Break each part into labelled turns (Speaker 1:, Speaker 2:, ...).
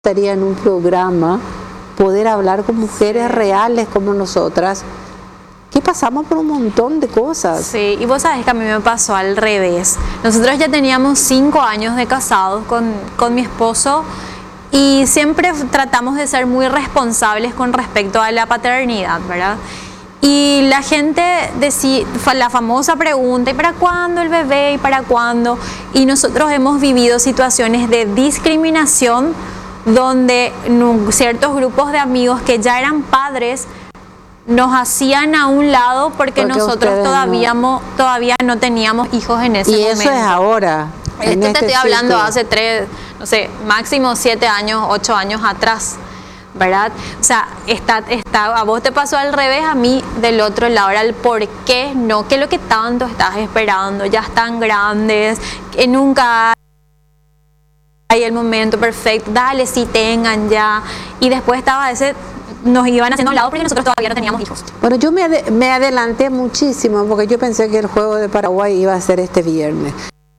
Speaker 1: gustaría en un programa poder hablar con mujeres reales como nosotras, que pasamos por un montón de cosas.
Speaker 2: Sí, y vos sabés que a mí me pasó al revés. Nosotros ya teníamos 5 años de casados con mi esposo y siempre tratamos de ser muy responsables con respecto a la paternidad, ¿verdad? Y la gente decía, la famosa pregunta, ¿y para cuándo el bebé? ¿Y para cuándo? Y nosotros hemos vivido situaciones de discriminación donde ciertos grupos de amigos que ya eran padres nos hacían a un lado porque nosotros todavía no teníamos hijos en ese momento.
Speaker 1: Y eso es ahora.
Speaker 2: Esto te estoy hablando hace 3, no sé, máximo 7 años, 8 años atrás, ¿verdad? O sea, a vos te pasó al revés, a mí del otro lado. Ahora el por qué no, que lo que tanto estás esperando, ya están grandes, que nunca hay el momento perfecto, dale, sí tengan ya. Y después estaba nos iban haciendo a un lado porque nosotros todavía no teníamos hijos.
Speaker 1: Bueno, yo me adelanté muchísimo porque yo pensé que el juego de Paraguay iba a ser este viernes.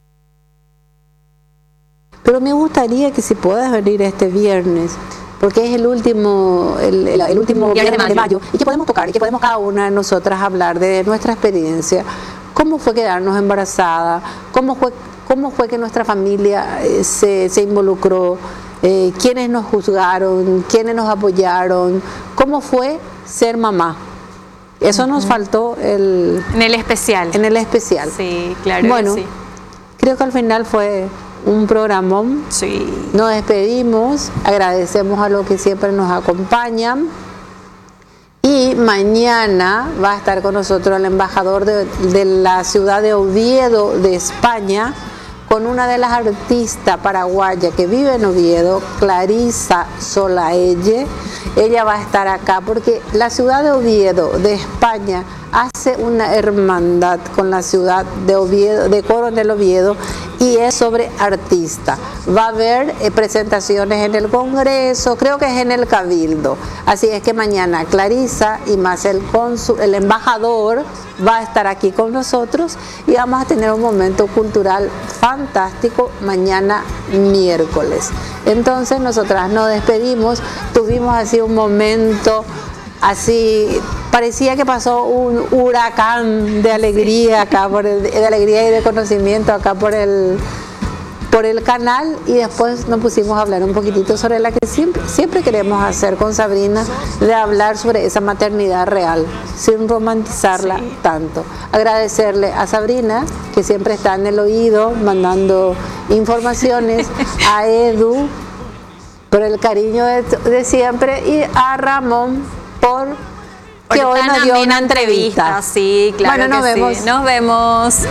Speaker 1: Pero me gustaría que si puedas venir este viernes, porque es el último viernes de mayo, y que podemos tocar, y que podemos cada una de nosotras hablar de nuestra experiencia, cómo fue quedarnos embarazada, cómo fue que nuestra familia se involucró, quiénes nos juzgaron, quiénes nos apoyaron, cómo fue ser mamá. Eso nos faltó en el especial.
Speaker 2: Sí, claro.
Speaker 1: Bueno,
Speaker 2: que sí.
Speaker 1: Creo que al final fue un programón.
Speaker 2: Sí.
Speaker 1: Nos despedimos, agradecemos a los que siempre nos acompañan. Y mañana va a estar con nosotros el embajador de la ciudad de Oviedo, de España, con una de las artistas paraguayas que vive en Oviedo, Clarisa Solaelle. Ella va a estar acá porque la ciudad de Oviedo, de España, hace una hermandad con la ciudad de Oviedo, de Coronel Oviedo, y es sobre artista. Va a haber presentaciones en el Congreso, creo que es en el Cabildo. Así es que mañana Clarisa y más el embajador va a estar aquí con nosotros y vamos a tener un momento cultural fantástico mañana miércoles. Entonces nosotras nos despedimos, tuvimos así un momento así, parecía que pasó un huracán de alegría acá, de alegría y de conocimiento acá por el canal, y después nos pusimos a hablar un poquitito sobre la que siempre queremos hacer con Sabrina, de hablar sobre esa maternidad real, sin romantizarla tanto. Agradecerle a Sabrina, que siempre está en el oído, mandando informaciones, a Edu, por el cariño de siempre, y a Ramón, que hoy nos dio una entrevista.
Speaker 2: Sí, claro.
Speaker 1: Bueno, nos vemos.
Speaker 2: Nos vemos.